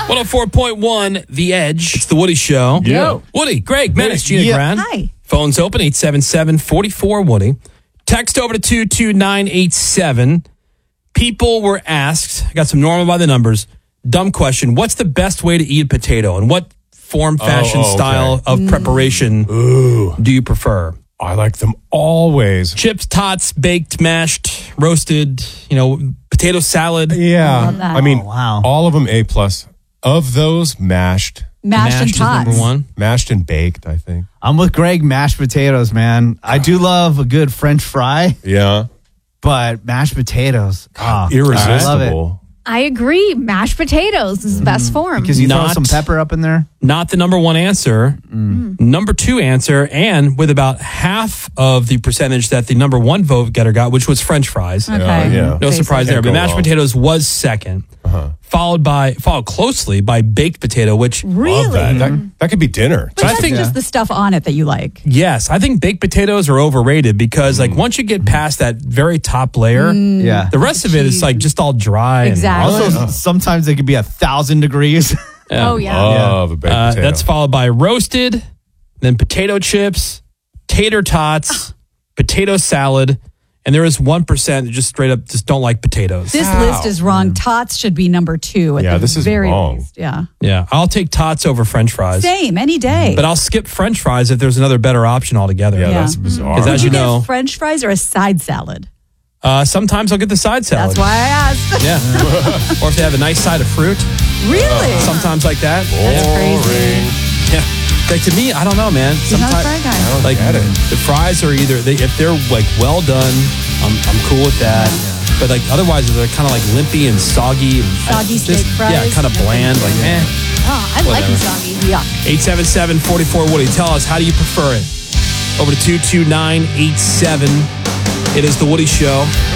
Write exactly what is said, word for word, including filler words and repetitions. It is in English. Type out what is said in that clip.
one oh four point one, The Edge. It's the Woody Show. Yeah. Woody, Greg, Menace, Gina Yeah. Gran. Hi. Phone's open, eight seven seven, four four, Woody. Text over to two two nine eight seven. People were asked, I got some normal by the numbers, dumb question, what's the best way to eat a potato? And what form, fashion, Oh, oh, okay. style of preparation Ooh, do you prefer? I like them always. Chips, tots, baked, mashed, roasted, you know, potato salad. Yeah. Love that. I mean, Oh, wow. all of them A plus. Of those, mashed. Mashed, and is tots. number one. Mashed and baked, I think. I'm with Greg, mashed potatoes, man. I do love a good French fry, Yeah. but mashed potatoes. Oh, Irresistible. I agree. Mashed potatoes is the best form. Because you Not- throw some pepper up in there. Not the number one answer. Number two answer, and with about half of the percentage that the number one vote getter got, which was French fries. Okay. Yeah, yeah. No surprise there. Can't But go mashed wrong. potatoes was second, Uh-huh. followed by followed closely by baked potato, which Really? Love that. that. That could be dinner. But I that's think- just the stuff on it that you like. yes, I think baked potatoes are overrated because like once you get past that very top layer, Yeah. the rest of it is like just all dry. and- Exactly. Also, sometimes it could be a thousand degrees. Yeah. Oh, yeah. Love a baked Uh, potato. that's followed by roasted, then potato chips, tater tots, potato salad, and there is one percent that just straight up just don't like potatoes. This Wow. list is wrong. Tots should be number two at Yeah, the this is very wrong. least. Yeah. Yeah, I'll take tots over French fries, Same, any day. but I'll skip French fries if there's another better option altogether. yeah, Yeah. that's bizarre. Because as you Get know, French fries or a side salad? uh, sometimes I'll get the side salad. That's why I asked. Yeah, or if they have a nice side of fruit, Really? sometimes like that. That's crazy. Yeah, like to me, I don't know, man. He's not a fry guy. I don't like get it. the fries are either they, if they're like well done, I'm I'm cool with that. But like otherwise, they're kind of like limpy and soggy. And Soggy just, steak fries? Yeah, kind of bland. Like eh. Oh, I like Whatever. them soggy. Yuck. eight seven seven, four four, Woody. Tell us, how do you prefer it? Over to two two nine eight seven. It is the Woody Show.